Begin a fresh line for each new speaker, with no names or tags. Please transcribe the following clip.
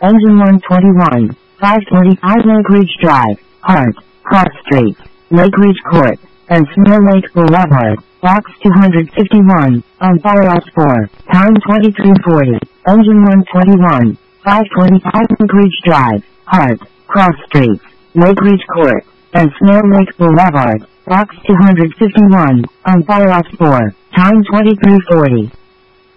Engine 121, 525 Lake Ridge Drive, Hart, Cross Street, Lake Ridge Court, and Snow Lake Boulevard, Box 251, on Firehouse 4, time 2340. Engine 121, 525 Lake Ridge Drive, Hart, Cross Street, Lake Ridge Court, and Snow Lake Boulevard, Box 251, on Firehouse 4, time 2340.